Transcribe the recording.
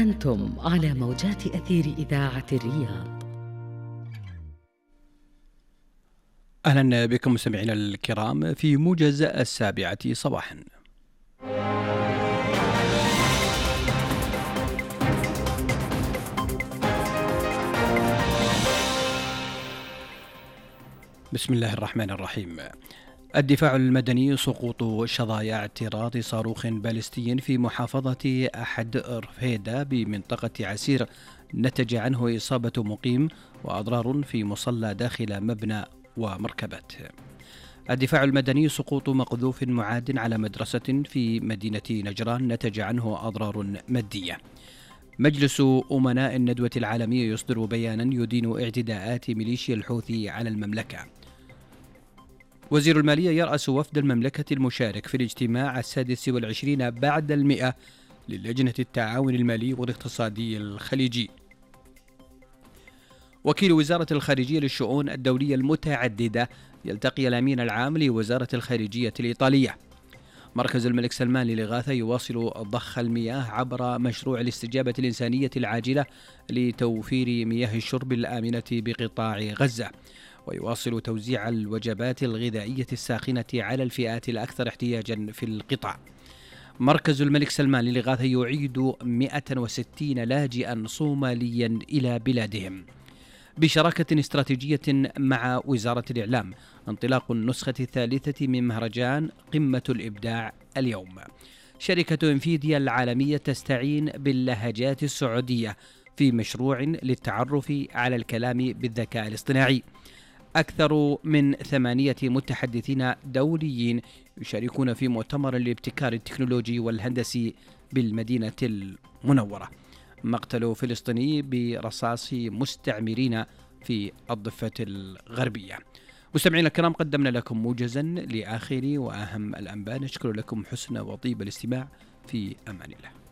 أنتم على موجات أثير إذاعة الرياض. أهلا بكم مستمعينا الكرام في موجز 7 صباحا. بسم الله الرحمن الرحيم. الدفاع المدني سقوط شظايا اعتراض صاروخ باليستي في محافظة أحد رفيدة بمنطقة عسير نتج عنه إصابة مقيم وأضرار في مصلى داخل مبنى ومركبات. الدفاع المدني سقوط مقذوف معاد على مدرسة في مدينة نجران نتج عنه أضرار مادية. مجلس أمناء الندوة العالمية يصدر بيانا يدين اعتداءات ميليشيا الحوثي على المملكة. وزير المالية يرأس وفد المملكة المشارك في الاجتماع 26 بعد 100 للجنة التعاون المالي والاقتصادي الخليجي. وكيل وزارة الخارجية للشؤون الدولية المتعددة يلتقي الأمين العام لوزارة الخارجية الإيطالية. مركز الملك سلمان للإغاثة يواصل ضخ المياه عبر مشروع الاستجابة الإنسانية العاجلة لتوفير مياه الشرب الآمنة بقطاع غزة، ويواصل توزيع الوجبات الغذائية الساخنة على الفئات الأكثر احتياجا في القطاع. مركز الملك سلمان للإغاثة يعيد 160 لاجئا صوماليا إلى بلادهم. بشراكة استراتيجية مع وزارة الإعلام انطلاق النسخة الثالثة من مهرجان قمة الإبداع اليوم. شركة انفيديا العالمية تستعين باللهجات السعودية في مشروع للتعرف على الكلام بالذكاء الاصطناعي. أكثر من 8 متحدثين دوليين يشاركون في مؤتمر الابتكار التكنولوجي والهندسي بالمدينة المنورة. مقتل فلسطيني برصاص مستعمرين في الضفة الغربية. مستمعينا الكرام، قدمنا لكم موجزا لآخر وأهم الأنباء. نشكر لكم حسن وطيب الاستماع. في أمان الله.